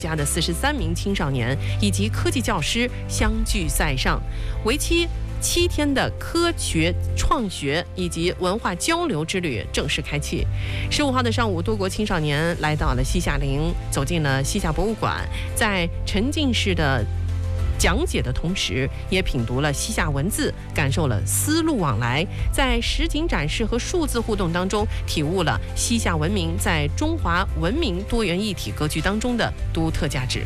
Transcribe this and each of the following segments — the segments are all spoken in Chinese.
家的43名青少年以及科技教师相聚赛上，为期7天的科学创学以及文化交流之旅正式开启。15号的上午，多国青少年来到了西夏陵，走进了西夏博物馆，在沉浸式的讲解的同时，也品读了西夏文字，感受了丝路往来，在实景展示和数字互动当中，体悟了西夏文明在中华文明多元一体格局当中的独特价值。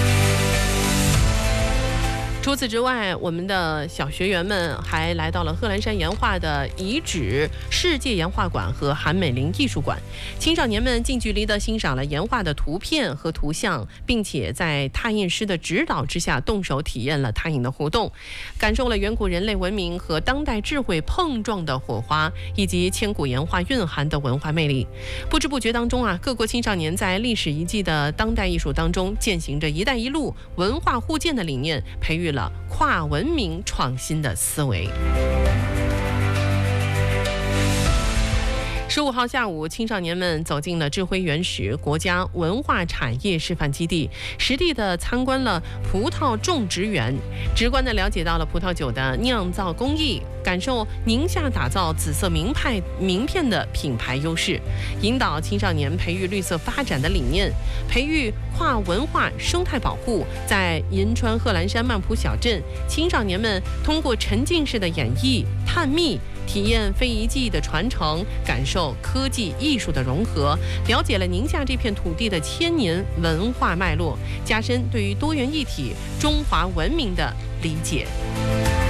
除此之外，我们的小学员们还来到了贺兰山岩画的遗址世界岩画馆和韩美林艺术馆。青少年们近距离地欣赏了岩画的图片和图像，并且在拓印师的指导之下动手体验了拓印的活动，感受了远古人类文明和当代智慧碰撞的火花，以及千古岩画蕴含的文化魅力。不知不觉当中各国青少年在历史遗迹的当代艺术当中践行着一带一路文化互鉴的理念，培育了跨文明创新的思维。15号下午，青少年们走进了智辉原石国家文化产业示范基地，实地的参观了葡萄种植园，直观的了解到了葡萄酒的酿造工艺，感受宁夏打造紫色名片的品牌优势，引导青少年培育绿色发展的理念，培育跨文化生态保护。在银川贺兰山漫浦小镇，青少年们通过沉浸式的演绎、探秘，体验非遗技艺的传承，感受科技艺术的融合，了解了宁夏这片土地的千年文化脉络，加深对于多元一体中华文明的理解。